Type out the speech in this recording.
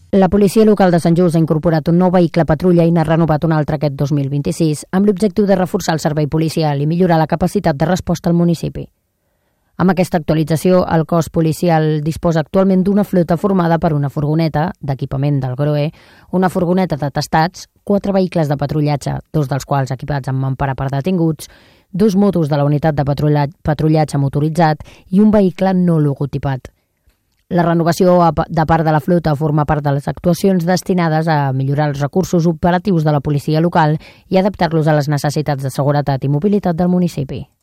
La policia local de Sant Just ha incorporat un nou vehicle patrulla i n'ha renovat un altre aquest 2026, amb l'objectiu de reforçar el servei policial i millorar la capacitat de resposta al municipi. Amb aquesta actualització, el cos policial disposa actualment d'una flota formada per una furgoneta d'equipament del GROE, una furgoneta d'atestats, 4 vehicles de patrullatge, 2 dels quals equipats amb mampara per detinguts, 2 motos de la unitat de patrullatge motoritzat i un vehicle no logotipat. La renovació de part de la flota forma part de les actuacions destinades a millorar els recursos operatius de la policia local i adaptar-los a les necessitats de seguretat i mobilitat del municipi.